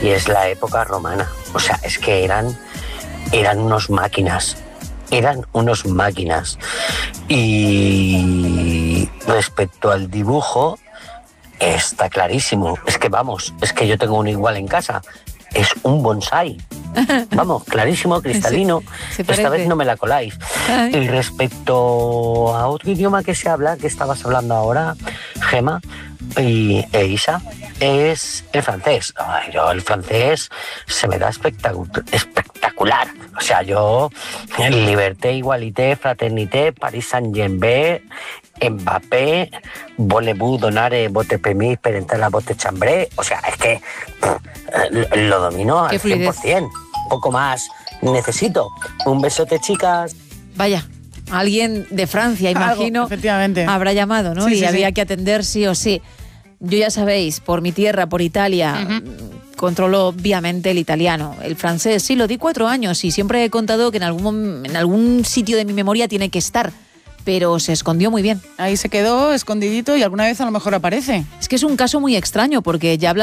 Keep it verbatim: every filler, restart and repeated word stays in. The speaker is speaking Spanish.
y es la época romana. O sea, es que eran, eran unos máquinas. Eran unos máquinas. Y respecto al dibujo, está clarísimo. Es que vamos, es que yo tengo uno igual en casa. Es un bonsai. Vamos, clarísimo, cristalino. Sí, esta vez no me la coláis. Ay. Y respecto a otro idioma que se habla, que estabas hablando ahora, Gema y e Isa, es el francés. Ay, yo el francés se me da espectacu- espectacular. O sea, yo liberté, igualité, fraternité, Paris Saint-Germain, Mbappé, voulez-vous donare votre permis per entrar a votre chambre. O sea, es que pff, lo domino al Qué cien por fluidez. ciento. Poco más necesito. Un besote, chicas. Vaya, alguien de Francia, imagino, Algo, efectivamente. habrá llamado, ¿no? Sí, y sí, había sí. que atender sí o sí. Yo ya sabéis, por mi tierra, por Italia, Ujú. controlo obviamente el italiano. El francés, sí, lo di cuatro años y siempre he contado que en algún, mom- en algún sitio de mi memoria tiene que estar, pero se escondió muy bien. Ahí se quedó escondidito y alguna vez a lo mejor aparece. Es que es un caso muy extraño porque ya habla